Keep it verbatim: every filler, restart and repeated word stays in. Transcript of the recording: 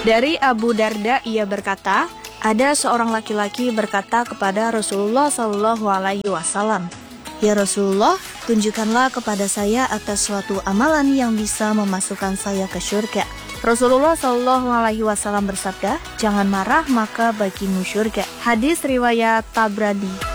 Dari Abu Darda, ia berkata, ada seorang laki-laki berkata kepada Rasulullah Shallallahu Alaihi Wasallam, "Ya Rasulullah, tunjukkanlah kepada saya atas suatu amalan yang bisa memasukkan saya ke surga." Rasulullah Shallallahu Alaihi Wasallam bersabda, "Jangan marah, maka bagimu surga." Hadis riwayat Tabrani.